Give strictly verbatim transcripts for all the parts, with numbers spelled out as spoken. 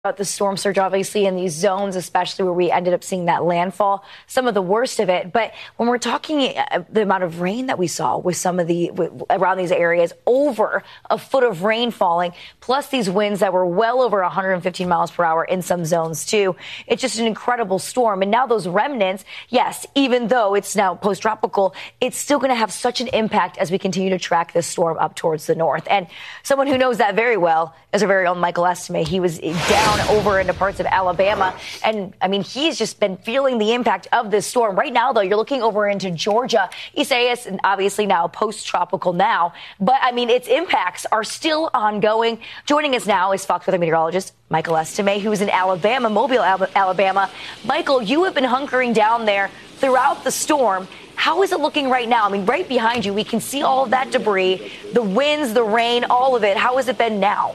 about the storm surge, obviously, in these zones, especially where we ended up seeing that landfall, some of the worst of it. But when we're talking uh, the amount of rain that we saw with some of the with, around these areas, over a foot of rain falling, plus these winds that were well over one hundred fifteen miles per hour in some zones, too. It's just an incredible storm. And now those remnants, yes, even though it's now post-tropical, it's still going to have such an impact as we continue to track this storm up towards the north. And someone who knows that very well is our very own Michael Estime. He was down over into parts of Alabama. And, I mean, he's just been feeling the impact of this storm. Right now, though, you're looking over into Georgia, Isaias, and obviously now post-tropical now. But, I mean, its impacts are still ongoing. Joining us now is Fox Weather meteorologist Michael Estime, who's in Alabama, Mobile, Alabama. Michael, you have been hunkering down there throughout the storm. How is it looking right now? I mean, right behind you, we can see all of that debris, the winds, the rain, all of it. How has it been now?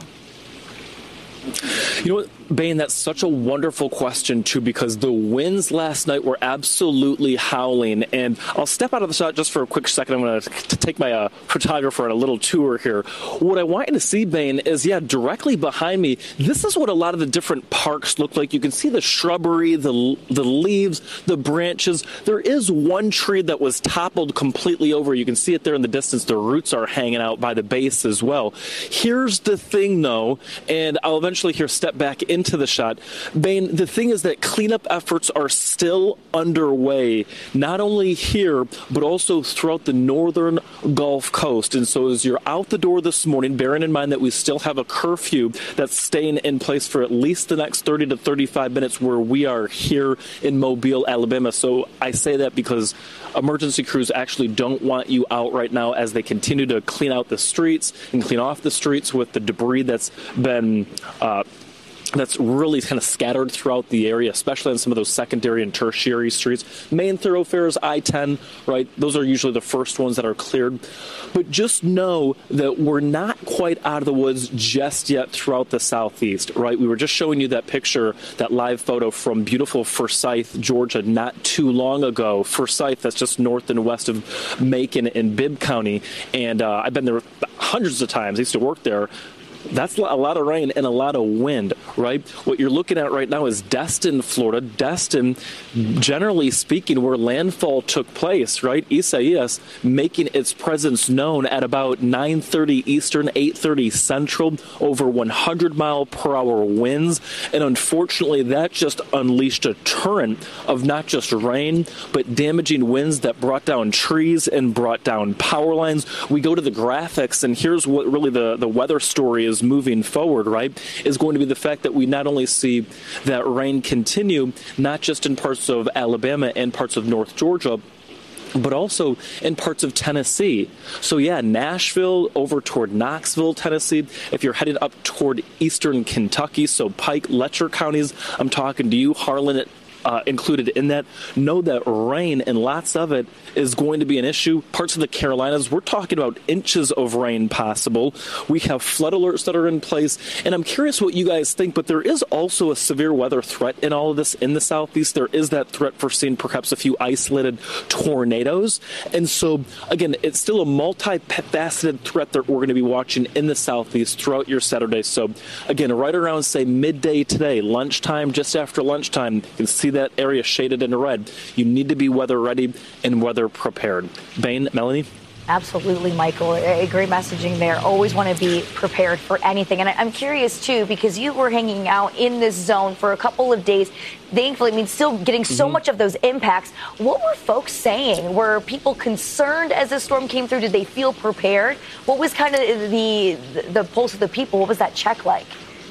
You know what, Bain, that's such a wonderful question, too, because the winds last night were absolutely howling. And I'll step out of the shot just for a quick second. I'm going to take my uh, photographer on a little tour here. What I want you to see, Bain, is, yeah, directly behind me, this is what a lot of the different parks look like. You can see the shrubbery, the, the leaves, the branches. There is one tree that was toppled completely over. You can see it there in the distance. The roots are hanging out by the base as well. Here's the thing, though, and I'll eventually here step back into the shot. Bain, the thing is that cleanup efforts are still underway, not only here, but also throughout the northern Gulf Coast. And so as you're out the door this morning, bearing in mind that we still have a curfew that's staying in place for at least the next thirty to thirty-five minutes where we are here in Mobile, Alabama. So I say that because emergency crews actually don't want you out right now as they continue to clean out the streets and clean off the streets with the debris that's been uh, that's really kind of scattered throughout the area, especially on some of those secondary and tertiary streets. Main thoroughfares, I ten, right? Those are usually the first ones that are cleared. But just know that we're not quite out of the woods just yet throughout the southeast, right? We were just showing you that picture, that live photo from beautiful Forsyth, Georgia, not too long ago. Forsyth, that's just north and west of Macon in Bibb County. And uh, I've been there hundreds of times. I used to work there. That's a lot of rain and a lot of wind, right? What you're looking at right now is Destin, Florida. Destin, generally speaking, where landfall took place, right? Isaias making its presence known at about nine thirty Eastern, eight thirty Central, over one hundred mile per hour winds. And unfortunately, that just unleashed a torrent of not just rain, but damaging winds that brought down trees and brought down power lines. We go to the graphics, and here's what really the, the weather story is moving forward, right, is going to be the fact that we not only see that rain continue, not just in parts of Alabama and parts of North Georgia, but also in parts of Tennessee. So, yeah, Nashville over toward Knoxville, Tennessee. If you're headed up toward eastern Kentucky, so Pike, Letcher counties, I'm talking to you, Harlan, Uh, included in that, know that rain, and lots of it, is going to be an issue. Parts of the Carolinas, we're talking about inches of rain possible. We have flood alerts that are in place, and I'm curious what you guys think, but there is also a severe weather threat in all of this in the southeast. There is that threat for seeing perhaps a few isolated tornadoes, and so, again, it's still a multifaceted threat that we're going to be watching in the southeast throughout your Saturday. So, again, right around, say, midday today, lunchtime, just after lunchtime, you can see that area shaded in red. You need to be weather ready and weather prepared. Bain, Melanie? Absolutely, Michael. A great messaging there. Always want to be prepared for anything. And I'm curious, too, because you were hanging out in this zone for a couple of days. Thankfully, I mean, still getting so mm-hmm. much of those impacts. What were folks saying? Were people concerned as the storm came through? Did they feel prepared? What was kind of the, the pulse of the people? What was that check like?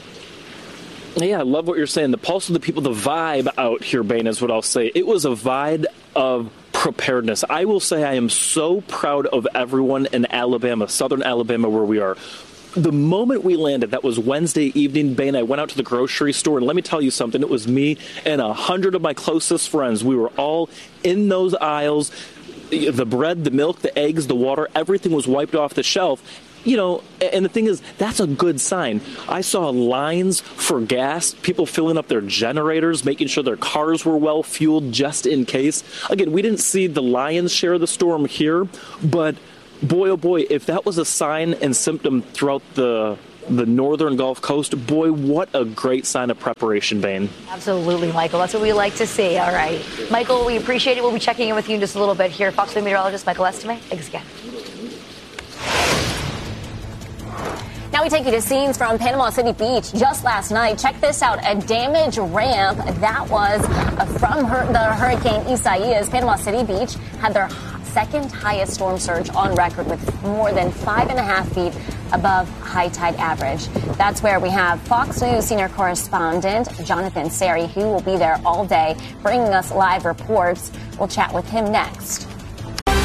Yeah, I love what you're saying. The pulse of the people, the vibe out here, Bain, is what I'll say. It was a vibe of preparedness. I will say I am so proud of everyone in Alabama, southern Alabama, where we are. The moment we landed, that was Wednesday evening, Bain, I went out to the grocery store, and let me tell you something. It was me and a hundred of my closest friends. We were all in those aisles. The bread, the milk, the eggs, the water, everything was wiped off the shelf. You know, and the thing is, that's a good sign. I saw lines for gas, people filling up their generators, making sure their cars were well fueled just in case. Again, we didn't see the lion's share of the storm here, but boy, oh boy, if that was a sign and symptom throughout the the northern Gulf Coast. Boy, what a great sign of preparation, Bain. Absolutely, Michael. That's what we like to see. All right. Michael, we appreciate it. We'll be checking in with you in just a little bit here. Fox News meteorologist Michael Estime. Thanks again. Now we take you to scenes from Panama City Beach just last night. Check this out. A damaged ramp that was from her, the Hurricane Isaias. Panama City Beach had their second highest storm surge on record with more than five and a half feet above high tide average. That's where we have Fox News senior correspondent Jonathan Seri, who will be there all day bringing us live reports. We'll chat with him next.